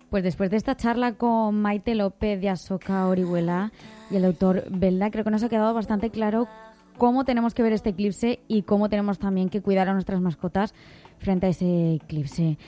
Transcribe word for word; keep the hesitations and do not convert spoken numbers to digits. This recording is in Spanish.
Pues después de esta charla con Maite López de Asoka Orihuela y el doctor Belda, creo que nos ha quedado bastante claro cómo tenemos que ver este eclipse y cómo tenemos también que cuidar a nuestras mascotas frente a ese eclipse.